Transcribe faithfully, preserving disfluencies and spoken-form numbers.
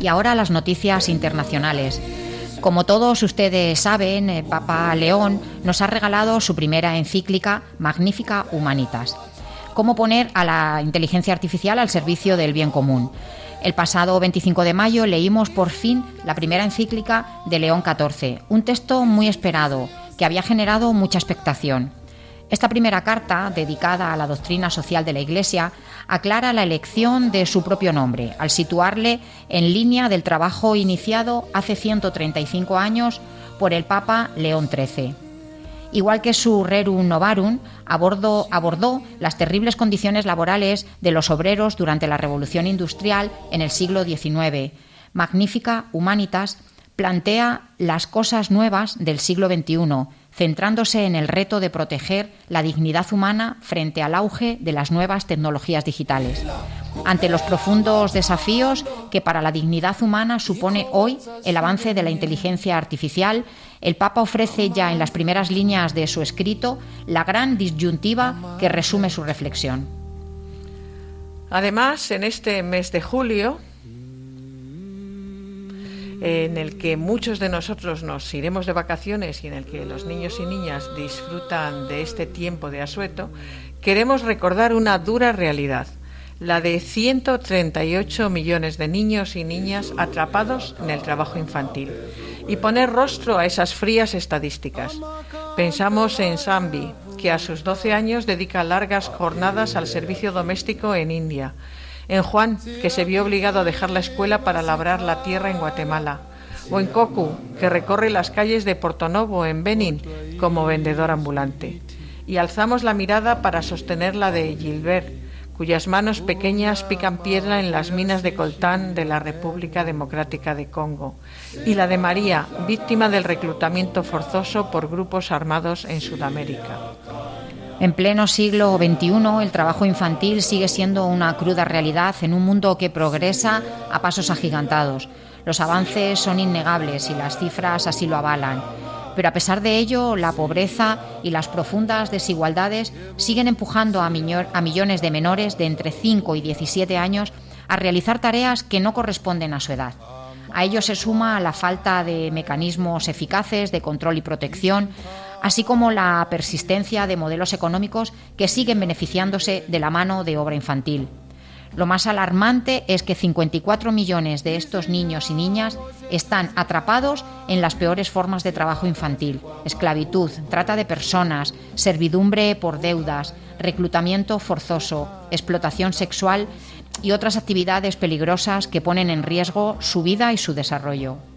Y ahora las noticias internacionales. Como todos ustedes saben, el Papa León nos ha regalado su primera encíclica, Magnificat Humanitas. Cómo poner a la inteligencia artificial al servicio del bien común. El pasado veinticinco de mayo leímos por fin la primera encíclica de León catorce, un texto muy esperado que había generado mucha expectación. Esta primera carta, dedicada a la doctrina social de la Iglesia, aclara la elección de su propio nombre, al situarle en línea del trabajo iniciado hace ciento treinta y cinco años por el Papa León trece. Igual que su Rerum Novarum, abordó, abordó las terribles condiciones laborales de los obreros durante la Revolución Industrial en el siglo diecinueve. Magnificat Humanitas plantea las cosas nuevas del siglo veintiuno, centrándose en el reto de proteger la dignidad humana frente al auge de las nuevas tecnologías digitales. Ante los profundos desafíos que para la dignidad humana supone hoy el avance de la inteligencia artificial, el Papa ofrece ya en las primeras líneas de su escrito la gran disyuntiva que resume su reflexión. Además, en este mes de julio, en el que muchos de nosotros nos iremos de vacaciones y en el que los niños y niñas disfrutan de este tiempo de asueto, queremos recordar una dura realidad, la de ciento treinta y ocho millones de niños y niñas atrapados en el trabajo infantil, y poner rostro a esas frías estadísticas. Pensamos en Sambi, que a sus doce años dedica largas jornadas al servicio doméstico en India, en Juan, que se vio obligado a dejar la escuela para labrar la tierra en Guatemala, o en Cocu, que recorre las calles de Porto-Novo, en Benín, como vendedor ambulante. Y alzamos la mirada para sostener la de Gilbert, cuyas manos pequeñas pican piedra en las minas de coltán de la República Democrática de Congo, y la de María, víctima del reclutamiento forzoso por grupos armados en Sudamérica. En pleno siglo veintiuno, el trabajo infantil sigue siendo una cruda realidad en un mundo que progresa a pasos agigantados. Los avances son innegables y las cifras así lo avalan. Pero a pesar de ello, la pobreza y las profundas desigualdades siguen empujando a, miño- a millones de menores de entre cinco y diecisiete años a realizar tareas que no corresponden a su edad. A ello se suma la falta de mecanismos eficaces de control y protección, así como la persistencia de modelos económicos que siguen beneficiándose de la mano de obra infantil. Lo más alarmante es que cincuenta y cuatro millones de estos niños y niñas están atrapados en las peores formas de trabajo infantil: esclavitud, trata de personas, servidumbre por deudas, reclutamiento forzoso, explotación sexual y otras actividades peligrosas que ponen en riesgo su vida y su desarrollo.